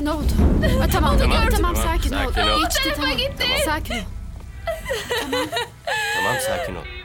Ne oldu? Tamam, tamam, sakin ol. Sakin ol. Geçti, tamam. Gitti. Sakin ol. Tamam sakin ol.